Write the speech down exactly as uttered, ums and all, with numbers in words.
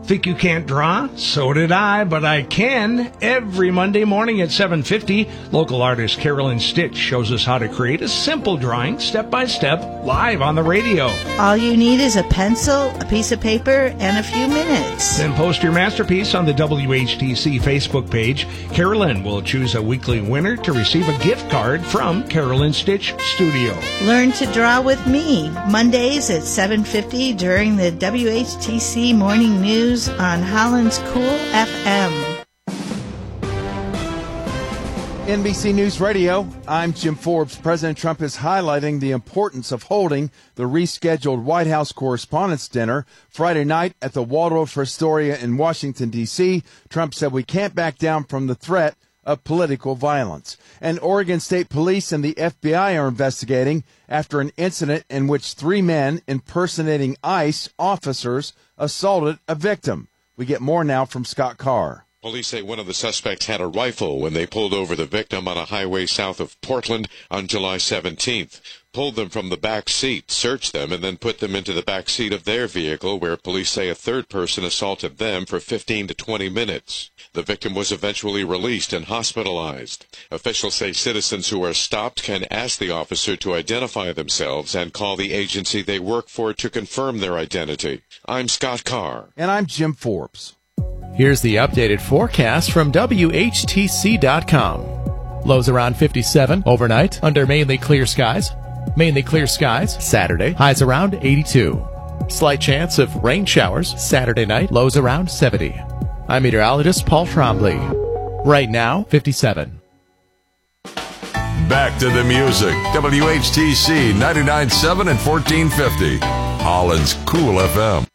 Think you can't draw? So did I, but I can. Every Monday morning at seven fifty, local artist Carolyn Stitch shows us how to create a simple drawing, step by step, live on the radio. All you need is a pencil, a piece of paper, and a few minutes. Then post your masterpiece on the W H T C Facebook page. Carolyn will choose a weekly winner to receive a gift card from Carolyn Stitch Studio. Learn to draw with me, Mondays at seven fifty during the W H T C Morning News on Holland's Cool F M. N B C News Radio, I'm Jim Forbes. President Trump is highlighting the importance of holding the rescheduled White House Correspondents' Dinner Friday night at the Waldorf Astoria in Washington, D C Trump said we can't back down from the threat of political violence. And Oregon State Police and the F B I are investigating after an incident in which three men impersonating ICE officers assaulted a victim. We get more now from Scott Carr. Police say one of the suspects had a rifle when they pulled over the victim on a highway south of Portland on July seventeenth. Pulled them from the back seat, searched them, and then put them into the back seat of their vehicle, where police say a third person assaulted them for fifteen to twenty minutes. The victim was eventually released and hospitalized. Officials say citizens who are stopped can ask the officer to identify themselves and call the agency they work for to confirm their identity. I'm Scott Carr. And I'm Jim Forbes. Here's the updated forecast from W H T C dot com. Lows around fifty-seven overnight under mainly clear skies. Mainly clear skies Saturday. Highs around eighty-two. Slight chance of rain showers Saturday night. Lows around seventy. I'm meteorologist Paul Trombley. Right now, fifty-seven. Back to the music. W H T C ninety-nine point seven and fourteen fifty. Holland's Cool F M.